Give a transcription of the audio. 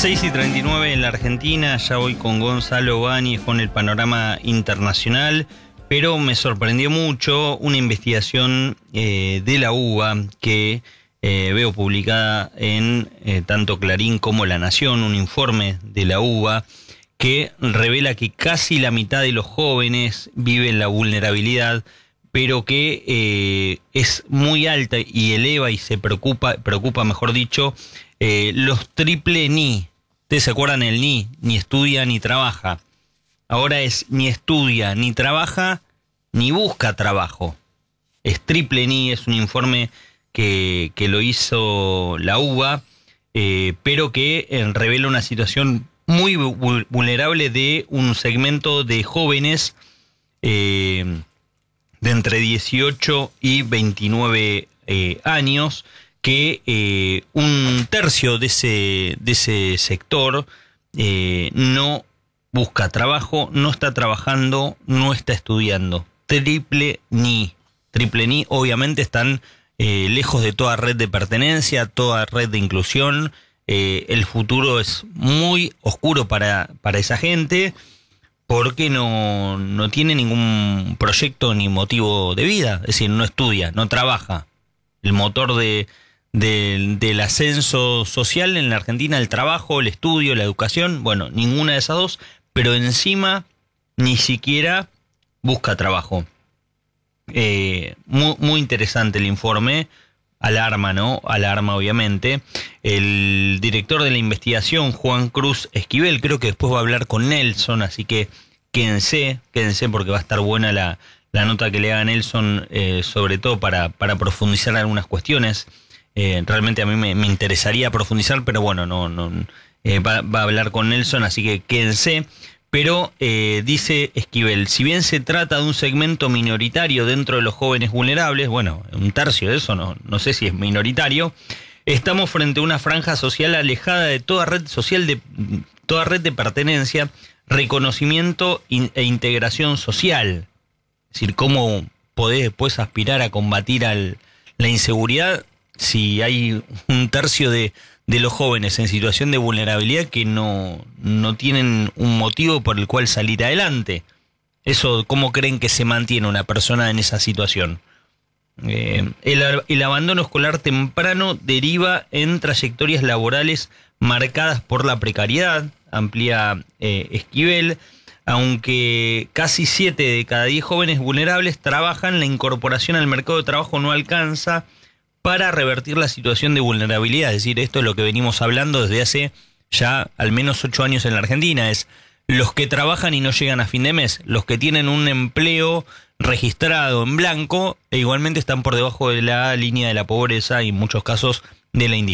6:39 en la Argentina, ya voy con Gonzalo Báñez con el panorama internacional, pero me sorprendió mucho una investigación de la UBA que veo publicada en tanto Clarín como La Nación, un informe de la UBA que revela que casi la mitad de los jóvenes viven la vulnerabilidad, pero que es muy alta y eleva y se preocupa mejor dicho, los triple ni. ¿Ustedes se acuerdan el ni? Ni estudia ni trabaja. Ahora es ni estudia ni trabaja ni busca trabajo. Es triple ni, es un informe que lo hizo la UBA, pero que revela una situación muy vulnerable de un segmento de jóvenes de entre 18 y 29 años, que un tercio de ese sector no busca trabajo, no está trabajando, no está estudiando. Triple ni, obviamente están lejos de toda red de pertenencia, toda red de inclusión. El futuro es muy oscuro para esa gente, porque no tiene ningún proyecto ni motivo de vida, es decir, no estudia, no trabaja. El motor del ascenso social en la Argentina, el trabajo, el estudio, la educación, bueno, ninguna de esas dos, pero encima ni siquiera busca trabajo. Muy interesante el informe. Alarma, ¿no? Alarma, obviamente. El director de la investigación, Juan Cruz Esquivel, creo que después va a hablar con Nelson, así que quédense porque va a estar buena la nota que le haga Nelson, sobre todo para profundizar algunas cuestiones. Realmente a mí me interesaría profundizar, pero bueno, va a hablar con Nelson, así que quédense. Pero dice Esquivel, si bien se trata de un segmento minoritario dentro de los jóvenes vulnerables, bueno, un tercio de eso, no sé si es minoritario, estamos frente a una franja social alejada de toda red social, de toda red de pertenencia, reconocimiento e integración social. Es decir, ¿cómo podés después aspirar a combatir la inseguridad si hay un tercio de los jóvenes en situación de vulnerabilidad que no tienen un motivo por el cual salir adelante? Eso, ¿cómo creen que se mantiene una persona en esa situación? El abandono escolar temprano deriva en trayectorias laborales marcadas por la precariedad, amplía Esquivel. Aunque casi 7 de cada 10 jóvenes vulnerables trabajan, la incorporación al mercado de trabajo no alcanza para revertir la situación de vulnerabilidad. Es decir, esto es lo que venimos hablando desde hace ya al menos 8 años en la Argentina, es los que trabajan y no llegan a fin de mes, los que tienen un empleo registrado en blanco e igualmente están por debajo de la línea de la pobreza y en muchos casos de la indigencia.